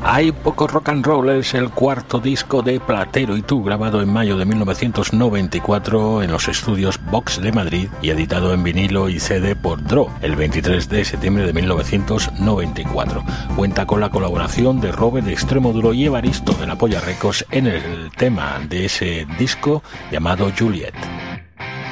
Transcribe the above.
Hay poco rock and roll es el cuarto disco de Platero y tú, grabado en mayo de 1994 en los estudios Vox de Madrid y editado en vinilo y CD por Dro el 23 de septiembre de 1994. Cuenta con la colaboración de Robert de Extremoduro y Evaristo de La Polla Records en el tema de ese disco llamado Juliet.